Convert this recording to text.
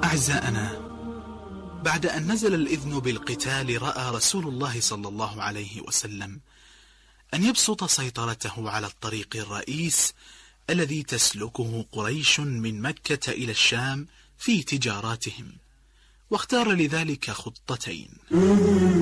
أعزائنا، بعد أن نزل الإذن بالقتال رأى رسول الله صلى الله عليه وسلم أن يبسط سيطرته على الطريق الرئيس الذي تسلكه قريش من مكة إلى الشام في تجاراتهم، واختار لذلك خطتين.